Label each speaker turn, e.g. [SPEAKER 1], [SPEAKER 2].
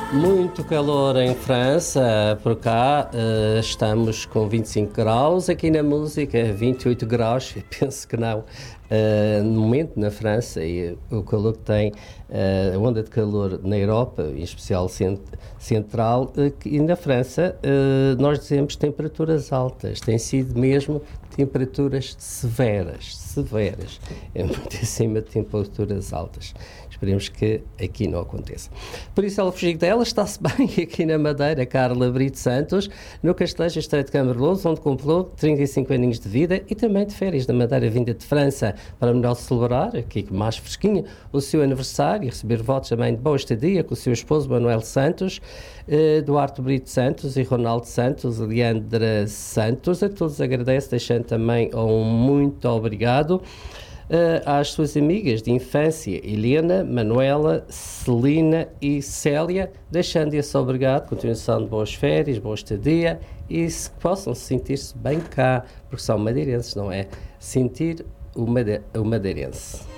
[SPEAKER 1] Muito calor em França, por cá estamos com 25 graus, aqui na música 28 graus, eu penso que não. No momento na França e o calor que tem, a onda de calor na Europa, em especial central, e na França nós dizemos temperaturas altas, tem sido mesmo temperaturas severas, é muito acima de temperaturas altas. Esperemos que aqui não aconteça. Por isso, ela fugiu dela, está-se bem aqui na Madeira, Carla Brito Santos, no Castejo Estreito de Camarlouros, onde completou 35 aninhos de vida e também de férias da Madeira vinda de França, para melhor celebrar, aqui mais fresquinha, o seu aniversário e receber votos também de boa estadia com o seu esposo Manuel Santos, Duarte Brito Santos e Ronaldo Santos, Leandra Santos. A todos agradeço, deixando também um muito obrigado às suas amigas de infância, Helena, Manuela, Celina e Célia, deixando esse obrigado, continuação de boas férias, boa estadia e se possam sentir-se bem cá, porque são madeirenses, não é? Sentir o madeirense.